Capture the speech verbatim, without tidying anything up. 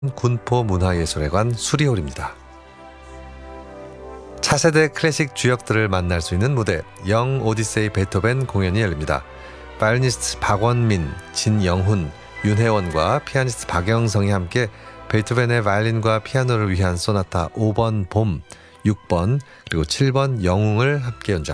군포문화예술회관 수리홀입니다. 차세대 클래식 주역들을 만날 수 있는 무대 영 오디세이 베토벤 공연이 열립니다. 바이올리니스트 박원민, 진영훈, 윤혜원과 피아니스트 박영성이 함께 베토벤의 바이올린과 피아노를 위한 소나타 오 번 봄, 육 번 그리고 칠 번 영웅을 함께 연주합니다.